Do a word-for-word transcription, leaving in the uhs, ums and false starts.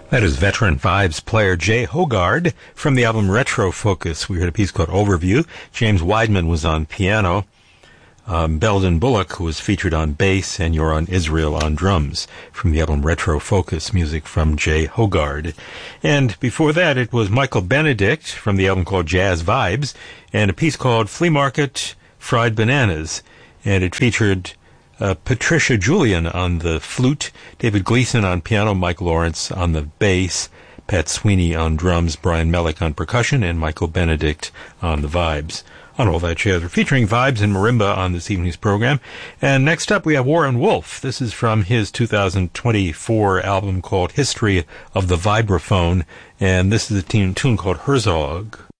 That is veteran Vibes player Jay Hogarth from the album Retro Focus. We heard a piece called Overview. James Weidman was on piano. Um, Belden Bullock, who was featured on bass, and Yoron Israel on drums from the album Retro Focus, music from Jay Hogarth. And before that, it was Michael Benedict from the album called Jazz Vibes, and a piece called Flea Market Fried Bananas. And it featured uh, Patricia Julian on the flute, David Gleason on piano, Mike Lawrence on the bass, Pat Sweeney on drums, Brian Mellick on percussion, and Michael Benedict on the vibes. On All That Jazz, we're featuring vibes and marimba on this evening's program. And next up, we have Warren Wolf. This is from his two thousand twenty-four album called History of the Vibraphone, and this is a tune, tune called Herzog.